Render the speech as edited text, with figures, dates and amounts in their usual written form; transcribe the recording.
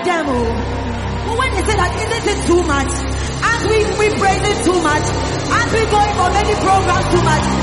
them. Oh. But when they say that isn't it too much? As we praise it too much, as we going for many programs too much,